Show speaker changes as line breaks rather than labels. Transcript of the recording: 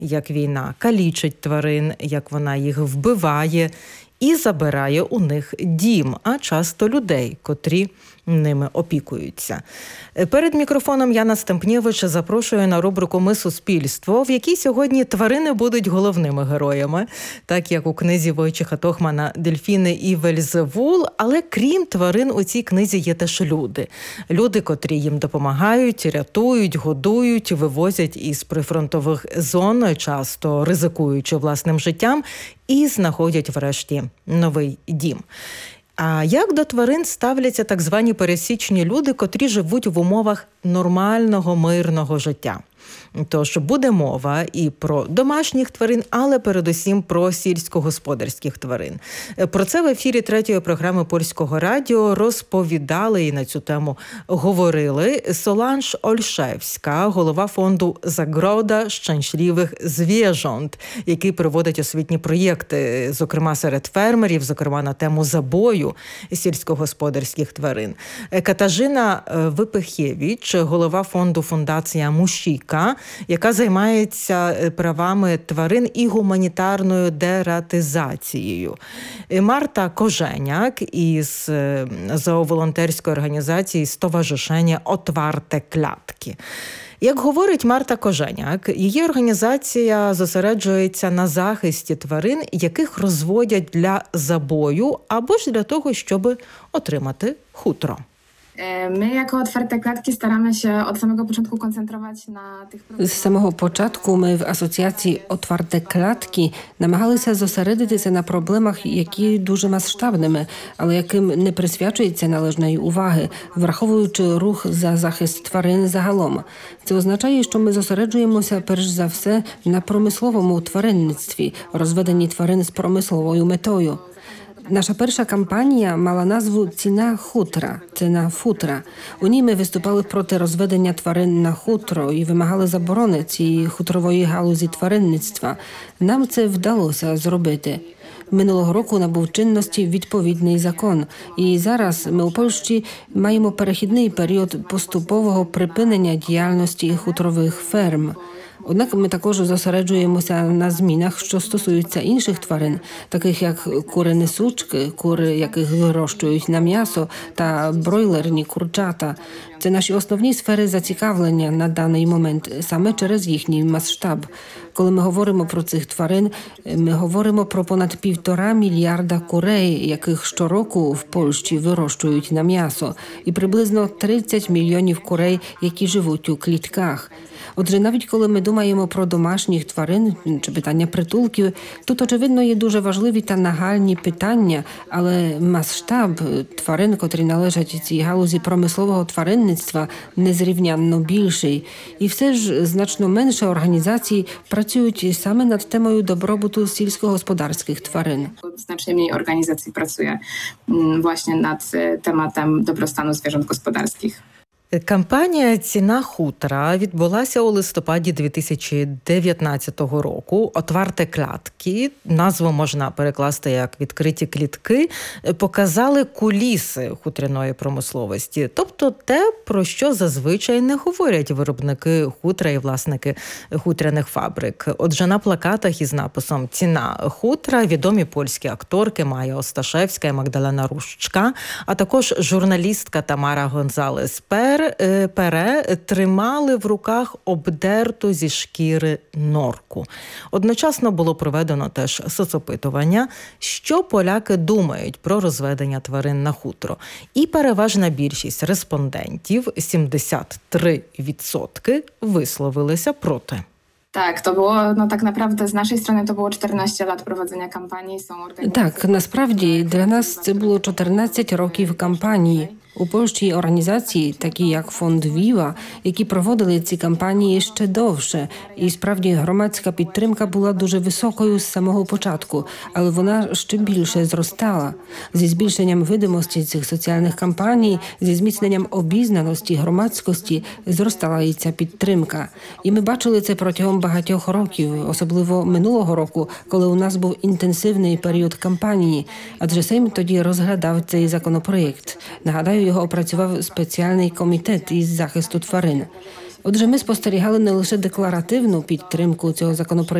як війна калічить тварин, як вона їх вбиває і забирає у них дім, а часто людей, котрі ними опікуються. Перед мікрофоном Яна Стемпнєвич запрошує на рубрику «Ми – суспільство», в якій сьогодні тварини будуть головними героями, так як у книзі Войчеха Тохмана «Дельфіни і Вельзевул». Але крім тварин у цій книзі є теж люди. Люди, котрі їм допомагають, рятують, годують, вивозять із прифронтових зон, часто ризикуючи власним життям, і знаходять врешті новий дім. А як до тварин ставляться так звані пересічні люди, котрі живуть в умовах нормального, мирного життя? Тож буде мова і про домашніх тварин, але передусім про сільськогосподарських тварин. Про це в ефірі 3-ї програми Польського радіо розповідали і на цю тему говорили Соланж Ольшевська, голова фонду «Загрода щасливих звєрząt», який проводить освітні проєкти, зокрема серед фермерів, зокрема на тему забою сільськогосподарських тварин. Катажина Випихєвіч, голова фонду «Фундація Мушіка», яка займається правами тварин і гуманітарною дератизацією. Марта Коженяк із зооволонтерської організації «Стоваришення Отварте клятки». Як говорить Марта Коженяк, її організація зосереджується на захисті тварин, яких розводять для забою або ж для того, щоб отримати хутро.
My jako Otwarte Klatki staramy się od samego początku koncentrować na tych problemach.
З самого початку ми в асоціації «Отварте клятки» намагалися зосередитися на проблемах, які дуже масштабними, але яким не присвячується належної уваги, враховуючи рух за захист тварин загалом. Це означає, що ми зосереджуємося перш за все на промисловому тваринництві, розведенні тварин з промисловою метою. Наша перша кампанія мала назву «Ціна хутра» – «Ціна футра». У ній ми виступали проти розведення тварин на хутро і вимагали заборони цієї хутрової галузі тваринництва. Нам це вдалося зробити. Минулого року набув чинності відповідний закон. І зараз ми у Польщі маємо перехідний період поступового припинення діяльності хутрових ферм. Однак ми також зосереджуємося на змінах, що стосуються інших тварин, таких як кури-несучки, кури, яких вирощують на м'ясо, та бройлерні курчата. Це наші основні сфери зацікавлення на даний момент, саме через їхній масштаб. Коли ми говоримо про цих тварин, ми говоримо про понад 1,5 мільярда курей, яких щороку в Польщі вирощують на м'ясо, і приблизно 30 мільйонів курей, які живуть у клітках. Отже, навіть коли ми думаємо про домашніх тварин чи питання притулків, тут, очевидно, є дуже важливі та нагальні питання, але масштаб тварин, котрі належать цій галузі промислового тваринництва, незрівнянно більший. І все ж значно менше організацій працюють саме над темою добробуту сільськогосподарських тварин.
Znacznie mniej organizacji pracuje właśnie nad tematem dobrostanu zwierząt gospodarskich.
Кампанія «Ціна хутра» відбулася у листопаді 2019 року. «Отварте клятки», назву можна перекласти як «відкриті клітки», показали куліси хутряної промисловості. Тобто те, про що зазвичай не говорять виробники хутра і власники хутряних фабрик. Отже, на плакатах із написом «Ціна хутра» відомі польські акторки Майя Осташевська і Магдалена Рущка, а також журналістка Тамара Гонзалес-Пере тримали в руках обдерту зі шкіри норку. Одночасно було проведено теж соцопитування, що поляки думають про розведення тварин на хутро. І переважна більшість респондентів, 73%, висловилися проти.
Tak, to było, tak naprawdę z naszej strony to było 14 lat prowadzenia kampanii.
Так, насправді для нас це було 14 років кампанії. У Польщі організації, такі як Фонд Віва, які проводили ці кампанії ще довше. І справді громадська підтримка була дуже високою з самого початку, але вона ще більше зростала. Зі збільшенням видимості цих соціальних кампаній, зі зміцненням обізнаності громадськості зростала і ця підтримка. І ми бачили це протягом багатьох років, особливо минулого року, коли у нас був інтенсивний період кампанії, адже Сейм тоді розглядав цей законопроєкт. Нагадаю, його опрацював спеціальний комітет із захисту тварин. Отже, ми спостерігали не лише декларативну підтримку цього законопроекту,